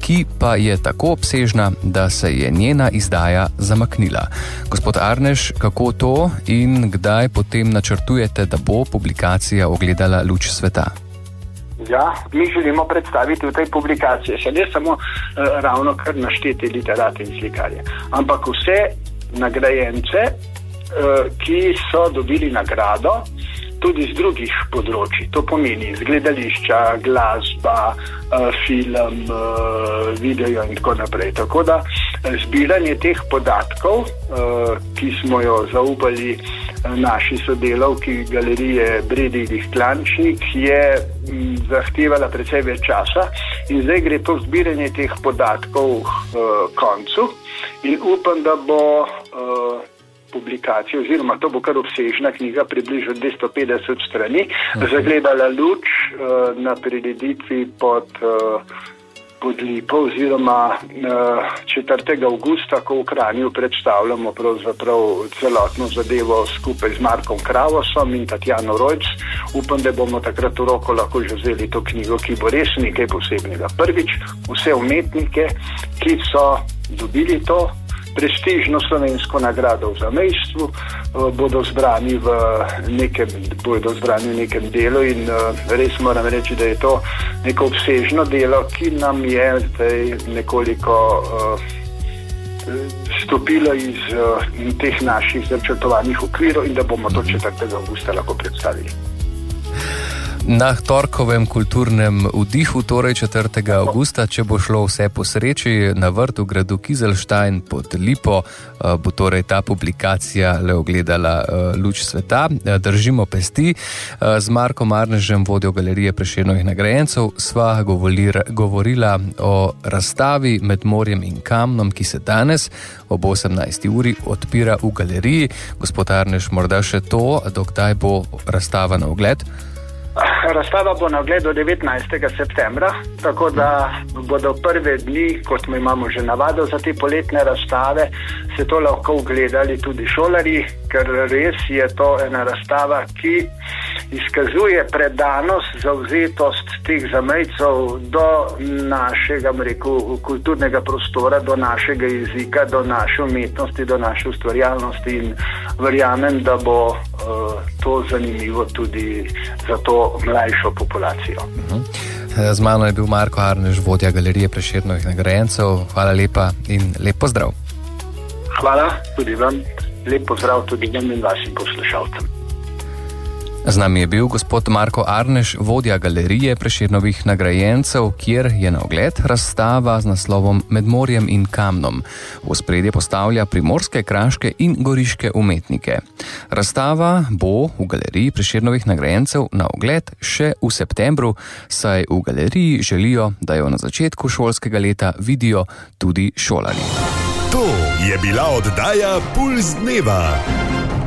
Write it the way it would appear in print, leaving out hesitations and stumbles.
ki pa je tako obsežna, da se je njena izdaja zamaknila. Gospod Arnež, kako to in kdaj potem načrtujete, da bo publikacija ugledala luč sveta? Ja, mi želimo predstaviti v tej publikaciji še ne samo ravno kar naštete literate in slikarje, ampak vse nagrajence, ki so dobili nagrado tudi z drugih področji. To pomeni z gledališča, glasba, film, video in tako naprej. Tako da zbiranje teh podatkov, ki smo jo zaupali naši sodelavki galerije Bredi Klančnik, je zahtevala precej več časa in zdaj gre to zbiranje teh podatkov koncu in upam, da bo publikacija, oziroma to bo kar obsežna knjiga, približno 250 strani, zagledala luč na prireditvi pod Lipo, oziroma 4. avgusta, ko v Kranju predstavljamo pravzaprav celotno zadevo skupaj z Markom Kravosom in Tatjano Rojc. Upam, da bomo takrat v roko lahko že vzeli to knjigo, ki bo res nekaj posebnega. Prvič, vse umetnike, ki so dobili to prestižno slovensko nagrado v zamejstvu, bodo zbrani v nekem delu in res moram reči, da je to neko obsežno delo, ki nam je zdaj nekoliko stopilo iz teh naših začrtovanih okvirov in da bomo to 4. avgusta lahko predstavili. Na torkovem kulturnem vdihu, torej 4. avgusta, če bo šlo vse po sreči, na vrtu gradu Kizlštajn pod Lipo, bo torej ta publikacija le ugledala luč sveta. Držimo pesti. Z Markom Arnežem, vodjo galerije Prešernovih nagrajencev, sva govorila o razstavi Med morjem in kamnom, ki se danes ob 18. uri odpira v galeriji. Gospod Arnež, morda še to, dokdaj bo razstava na ogled? Razstava bo na ogled do 19. septembra, tako da bodo prve dni, kot mi imamo že navado za te poletne razstave, se to lahko ugledali tudi šolarji, ker res je to ena razstava, ki izkazuje predanost, zavzetost teh zamejcev do našega, kulturnega prostora, do našega jezika, do naše umetnosti, do naše ustvarjalnosti in verjamem, da bo to zanimivo tudi za to mlajšo populacijo. Z mano je bil Marko Arnež, vodja galerije Prešernovih nagrajencev. Hvala lepa in lep pozdrav. Hvala tudi vam. Lep pozdrav tudi vam in vašim poslušalcem. Z nami je bil gospod Marko Arnež, vodja galerije Prešernovih nagrajencev, kjer je na ogled razstava z naslovom Med morjem in kamnom. V ospredje postavlja primorske, kraške in goriške umetnike. Razstava bo v galeriji Prešernovih nagrajencev na ogled še v septembru, saj v galeriji želijo, da jo na začetku šolskega leta vidijo tudi šolarji. To je bila oddaja Pulz dneva.